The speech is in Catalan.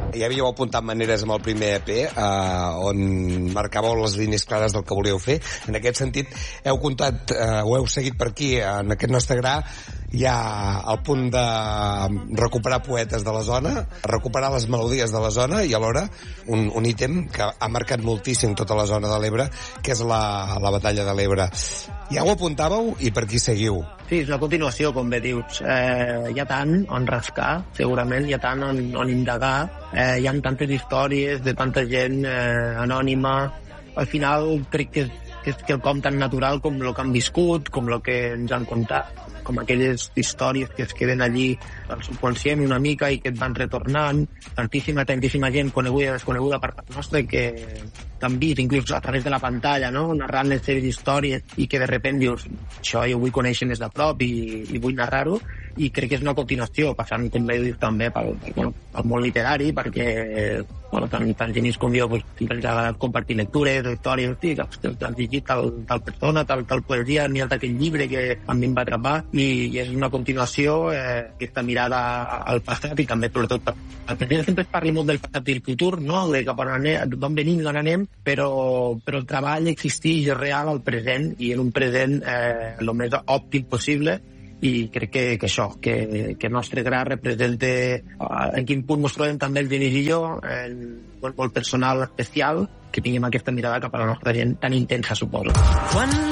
Ja havíeu apuntat maneres amb el primer EP, on marcàveu les línies clares del que volíeu fer. En aquest sentit, heu comptat, ho heu seguit per aquí, en aquest nostre gra, hi ha el punt de recuperar poetes de la zona, recuperar les melodies de la zona i alhora un ítem que ha marcat moltíssim tota la zona de l'Ebre, que és la batalla de l'Ebre. Ja ho apuntàveu i per aquí seguiu. Sí, és una continuació, com bé dius. Hi ha tant on rascar, segurament, hi ha tant on indagar, hi ha tantes històries de tanta gent anònima. Al final crec que és quelcom tan natural com el que han viscut, com el que ens han contat, com aquelles històries que es queden allí al subconscient una mica i que et van retornant. Tantíssima gent coneguda i desconeguda per part nostra que t'han vist, inclús a través de la pantalla, no? Narrant les seves històries i que de sobte dius, això jo vull conèixer més de prop i vull narrar-ho, i crec que és una continuació, passant, com bé dius, també pel món literari, perquè tant Genís com jo sempre ens ha agradat compartir lectures o històries, hosti, que has llegit tal persona, tal poesia, n'hi ha aquell llibre que a mi em va atrapar, i és una continuació, aquesta mirada al passat i també, sobretot, al present sempre es parla molt del passat i el futur, no? De cap d'on venim, d'on anem, però el treball existeix, és real al present, i en un present el més òptim possible, i crec que això, que el nostre gra representa en quin punt ens trobem també el Genís i jo, molt personal, especial, que tinguem aquesta mirada cap a la nostra gent tan intensa, suposo.